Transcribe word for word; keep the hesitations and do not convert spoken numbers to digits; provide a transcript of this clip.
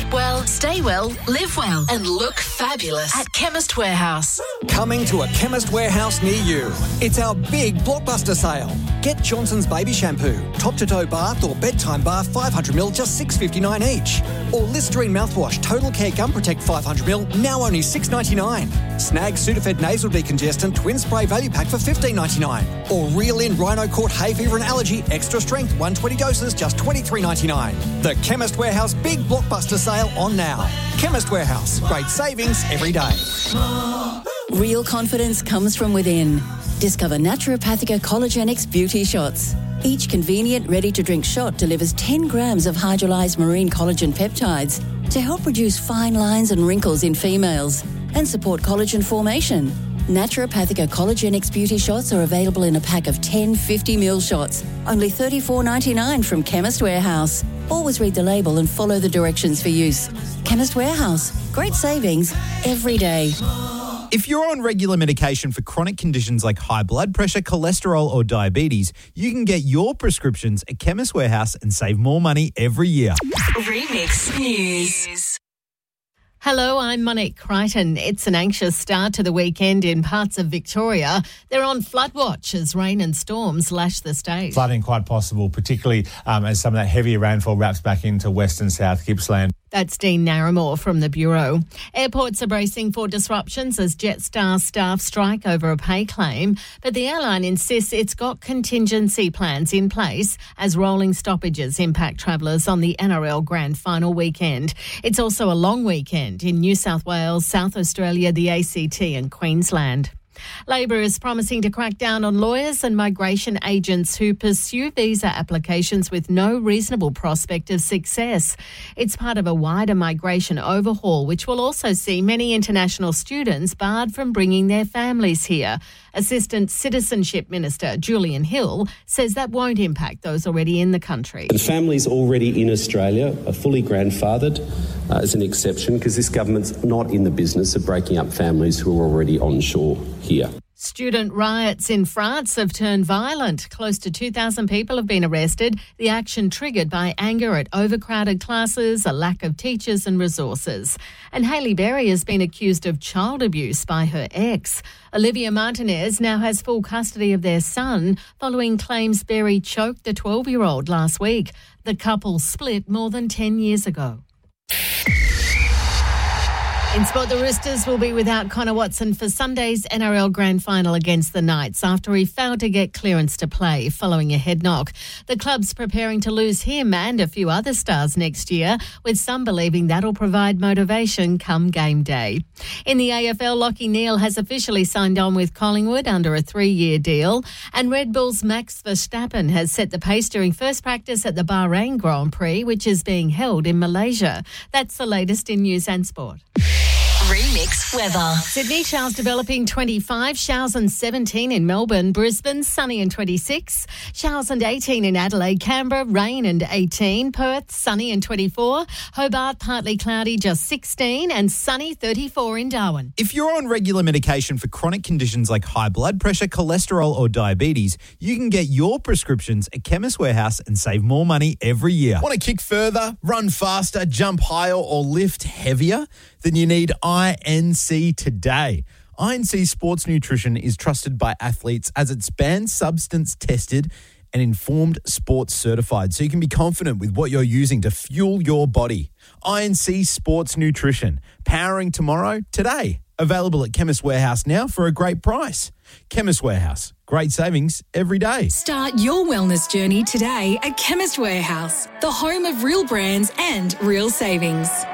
Eat well, stay well, live well, and look fabulous at Chemist Warehouse. Coming to a Chemist Warehouse near you. It's our big blockbuster sale. Get Johnson's Baby Shampoo, top-to-toe bath or bedtime bath five hundred milliliters, just six dollars fifty-nine each. Or Listerine mouthwash, Total Care Gum Protect five hundred milliliters, now only six dollars ninety-nine. Snag Sudafed Nasal Decongestant Twin Spray Value Pack for fifteen dollars ninety-nine. Or Reel In Rhino Court Hay Fever and Allergy Extra Strength one hundred twenty doses, just twenty-three dollars ninety-nine. The Chemist Warehouse big blockbuster sale on now. Chemist Warehouse, great savings every day. Real confidence comes from within. Discover Naturopathica Collagenix Beauty Shots. Each convenient, ready-to-drink shot delivers ten grams of hydrolyzed marine collagen peptides to help reduce fine lines and wrinkles in females and support collagen formation. Naturopathica Collagenix Beauty Shots are available in a pack of ten fifty milliliter shots, only thirty-four dollars ninety-nine from Chemist Warehouse. Always read the label and follow the directions for use. Chemist Warehouse. Great savings every day. If you're on regular medication for chronic conditions like high blood pressure, cholesterol or diabetes, you can get your prescriptions at Chemist Warehouse and save more money every year. Remix News. Hello, I'm Monique Crichton. It's an anxious start to the weekend in parts of Victoria. They're on flood watch as rain and storms lash the state. Flooding quite possible, particularly um, as some of that heavier rainfall wraps back into West and South Gippsland. That's Dean Narramore from the Bureau. Airports are bracing for disruptions as Jetstar staff strike over a pay claim, but the airline insists it's got contingency plans in place as rolling stoppages impact travellers on the N R L Grand Final weekend. It's also a long weekend in New South Wales, South Australia, the A C T and Queensland. Labor is promising to crack down on lawyers and migration agents who pursue visa applications with no reasonable prospect of success. It's part of a wider migration overhaul, which will also see many international students barred from bringing their families here. Assistant Citizenship Minister Julian Hill says that won't impact those already in the country. The families already in Australia are fully grandfathered uh, as an exception because this government's not in the business of breaking up families who are already onshore here. Student riots in France have turned violent. Close to two thousand people have been arrested. The action triggered by anger at overcrowded classes, a lack of teachers and resources. And Hailey Berry has been accused of child abuse by her ex. Olivia Martinez now has full custody of their son following claims Berry choked the twelve-year-old last week. The couple split more than ten years ago. In sport, the Roosters will be without Connor Watson for Sunday's N R L Grand Final against the Knights after he failed to get clearance to play following a head knock. The club's preparing to lose him and a few other stars next year, with some believing that'll provide motivation come game day. In the A F L, Lachie Neale has officially signed on with Collingwood under a three-year deal, and Red Bull's Max Verstappen has set the pace during first practice at the Bahrain Grand Prix, which is being held in Malaysia. That's the latest in news and sport. Remix weather. Sydney, showers developing twenty-five, showers and seventeen in Melbourne. Brisbane, sunny and twenty-six, showers and eighteen in Adelaide. Canberra, rain and eighteen. Perth, sunny and twenty-four. Hobart, partly cloudy, just sixteen, and sunny, thirty-four in Darwin. If you're on regular medication for chronic conditions like high blood pressure, cholesterol or diabetes, you can get your prescriptions at Chemist Warehouse and save more money every year. Want to kick further, run faster, jump higher or lift heavier? Then you need I N C today. I N C Sports Nutrition is trusted by athletes as it's banned substance tested and informed sports certified, so you can be confident with what you're using to fuel your body. I N C Sports Nutrition, powering tomorrow today. Available at Chemist Warehouse now for a great price. Chemist Warehouse, great savings every day. Start your wellness journey today at Chemist Warehouse, the home of real brands and real savings.